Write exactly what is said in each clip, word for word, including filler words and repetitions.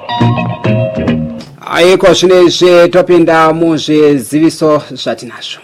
Aiko zvinezvi topinda muzviziviso zvatinazvo.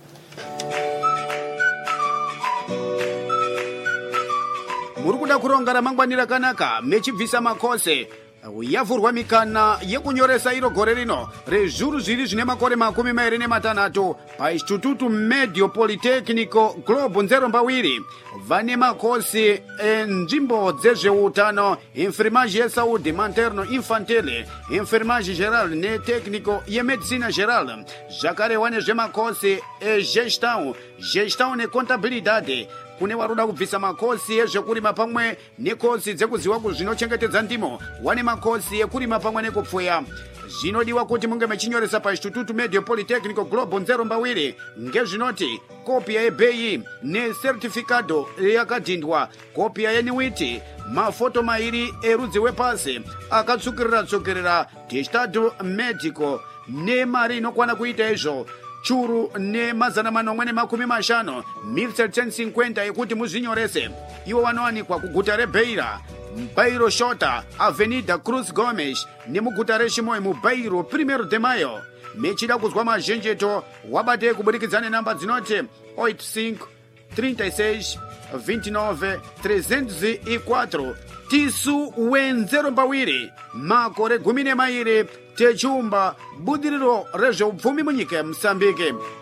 Muri kuda kuronga ramangwani rakanaka mechibvisa makose yavhurwa mikana yekunyoresa iro gore rino rezviuru zviri zvine makore makumi mairi nematanhatu paInstituto Medio Politecnico Globo Nzerombawiri vane makosi enzvimbo dzezveutano, enfermagem yesaúde materno infantile, enfermagem geral netécnico yemedicina geral, zvakarehwa nezvemakosi egestão, gestão necontabilidade. Kune varuda kubvisa makosi ezvekurima pamwe nekosi dzekuziva kuzvinochengetedza ndimo, wane makosi ekurima pamwe nekupfuya. Zvinodiwa kuti munge mechinyoresa paInstituto Medio Politecnico Globo Nzerombawiri ngezvinoti kopia yebheyi nesertificado yakadhindwa, kopia yenuiti, mafoto mairi erudzi wepasi akatsukirira tsukirira, testado medico nemari inokwana kuita izvo churu nemazana manomwe nemakumi mashanu mil setecentos e cinquenta yekuti muzvinyorese. Ivo vanowanikwa kuguta reBeira, Bairro Shota, Avenida Cruz Gomes nemuguta reChimoio muBairro Primeiro de Maio. Mechida kuzwa mazhenjeto wabate kuburikidza nenamba dzinoti oito cinco, trinta e seis, vinte e nove, trezentos e quatro. Tisu Wenzerombawiri, makore gumi nemairi techumba budiriro rezveupfumi munyika yeMozambique.